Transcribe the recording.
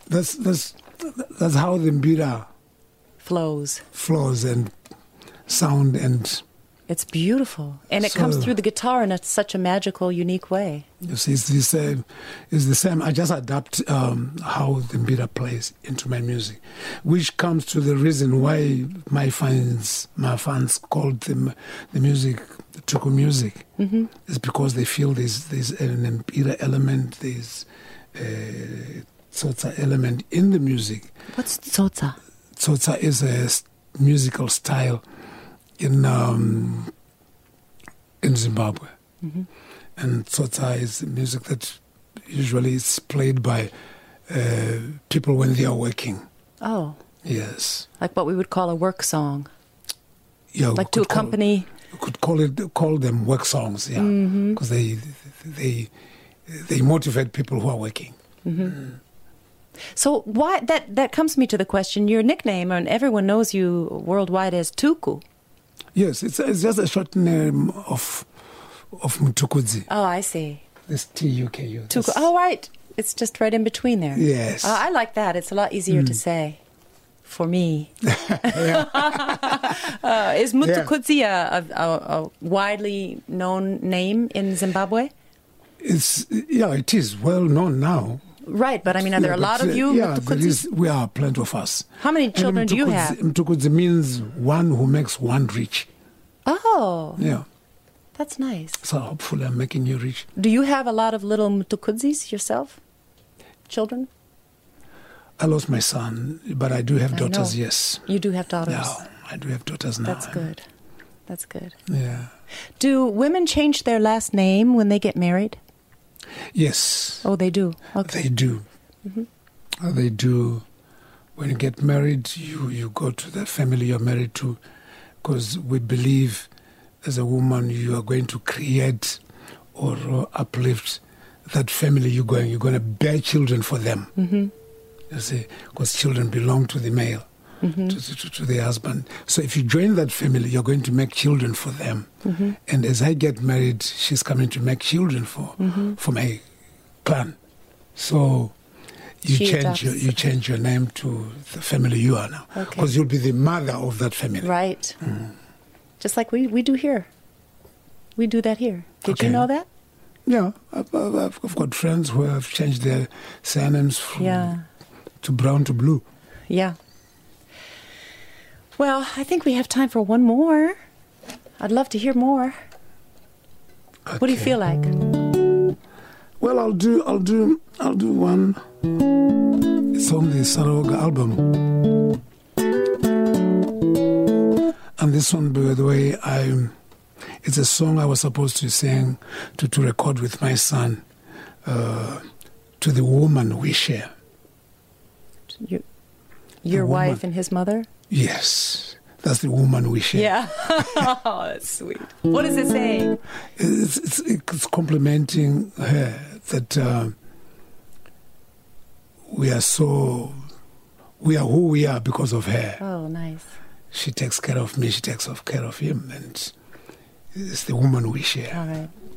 That's how the mbira flows and sound, and it's beautiful, and it comes through the guitar in such a magical, unique way. You see, it's the same. I just adapt how the mbira plays into my music, which comes to the reason why my fans called the music Tuku music. Mm-hmm. It's because they feel there's an mbira element, there's tsotsa element in the music. What's tsotsa? Tsotsa is a musical style in Zimbabwe. Mm-hmm. And tsotsa is music that usually is played by people when they are working. Oh. Yes. Like what we would call a work song. Yeah. Like to accompany. You could call them work songs, yeah. Because they motivate people who are working. Mm-hmm. So why that comes me to the question, your nickname, and everyone knows you worldwide as Tuku. Yes, it's just a short name of Mtukudzi. Oh, I see. This T-U-K-U. Tuku. Oh, right. It's just right in between there. Yes. I like that. It's a lot easier to say for me. Is Mtukudzi a widely known name in Zimbabwe? It is well known now. Right, but I mean, are there a lot of you? Yeah, we are plenty of us. How many children do you have? Mtukudzi means one who makes one rich. Oh. Yeah. That's nice. So hopefully I'm making you rich. Do you have a lot of little Mtukudzis yourself? Children? I lost my son, but I do have daughters, yes. You do have daughters? Yeah, I do have daughters now. That's good. That's good. Yeah. Do women change their last name when they get married? Yes. Oh, they do? Okay. They do. Mm-hmm. They do. When you get married, you go to the family you're married to, because we believe as a woman you are going to create or uplift that family you're going to bear children for them. Mm-hmm. You see, because children belong to the male, to the husband. So if you join that family, you're going to make children for them. Mm-hmm. And as I get married, she's coming to make children for my clan. So you change your name to the family you are now, because you'll be the mother of that family. Right. Just like we do here. We do that here. Did you know that? Yeah, I've got friends who have changed their surnames from to brown to blue. Yeah. Well, I think we have time for one more. I'd love to hear more. Okay. What do you feel like? Well, I'll do one. It's on the Saroga album. And this one, by the way, it's a song I was supposed to sing, to record with my son, to the woman we share. Your wife and his mother? Yes, that's the woman we share. Yeah. Oh, that's sweet. What is it saying? It's complimenting her that we are who we are because of her. Oh, nice. She takes care of me, she takes care of him, and it's the woman we share. All right.